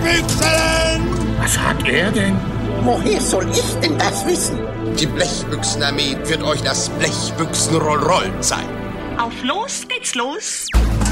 Blechbüchsen! Was hat er denn? Woher soll ich denn das wissen? Die Blechbüchsenarmee wird euch das Blechbüchsen-Roll-Roll zeigen. Auf los geht's los.